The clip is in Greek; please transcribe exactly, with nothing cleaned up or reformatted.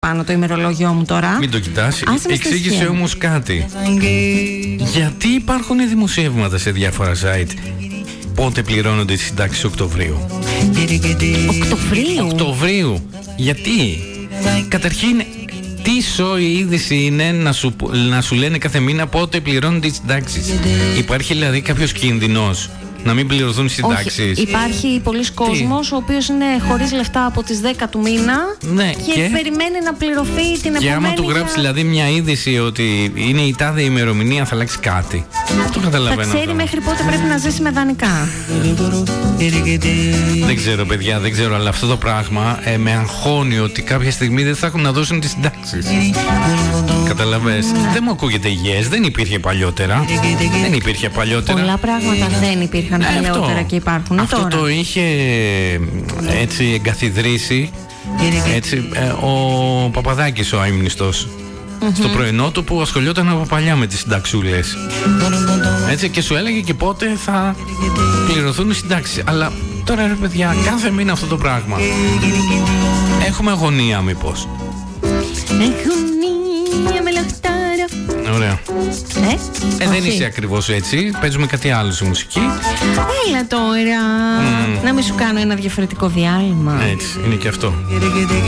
πάνω το ημερολόγιό μου τώρα. Μην το κοιτάς. Εξήγησε όμως κάτι. Γιατί υπάρχουν δημοσιεύματα σε διάφορα site πότε πληρώνονται οι συντάξεις Οκτωβρίου? Οκτωβρίου. Οκτωβρίου. Γιατί? Καταρχήν, τι σόη είδηση είναι να σου, να σου λένε κάθε μήνα πότε πληρώνονται οι συντάξεις? Υπάρχει δηλαδή κάποιος κίνδυνος να μην πληρωθούν οι συντάξεις? Όχι, υπάρχει πολλής κόσμος ο οποίος είναι χωρίς λεφτά από τις δέκα του μήνα, ναι, και, και περιμένει να πληρωθεί την επόμενη. Και άμα του γράψει για... δηλαδή μια είδηση ότι είναι η τάδε ημερομηνία, θα αλλάξει κάτι. Το καταλαβαίνω. Θα ξέρει αυτό. Μέχρι πότε πρέπει να ζήσει με δανεικά. Δεν ξέρω, παιδιά, δεν ξέρω, αλλά αυτό το πράγμα ε, με αγχώνει ότι κάποια στιγμή δεν θα έχουν να δώσουν τις συντάξεις. Καταλαβες? Δεν μου ακούγεται υγιές, δεν υπήρχε παλιότερα. Δεν υπήρχε παλιότερα. Πολλά πράγματα δεν υπήρχαν παλιότερα αυτό, και υπάρχουν αυτό τώρα. Το είχε έτσι εγκαθιδρύσει έτσι, ε, ο Παπαδάκης, ο αείμνηστος. Mm-hmm. Στο πρωινό του που ασχολιόταν από παλιά με τις συνταξούλες. Έτσι, και σου έλεγε και πότε θα πληρωθούν οι συντάξεις. Αλλά τώρα, ρε παιδιά, κάθε μήνα αυτό το πράγμα. Έχουμε αγωνία μήπως? Αγωνία με λαχτάρα. Ωραία. Ε, ε δεν είσαι ακριβώς έτσι. Παίζουμε κάτι άλλο στη μουσική. Έλα τώρα. Mm. Να μην σου κάνω ένα διαφορετικό διάλειμμα. Έτσι, είναι και αυτό.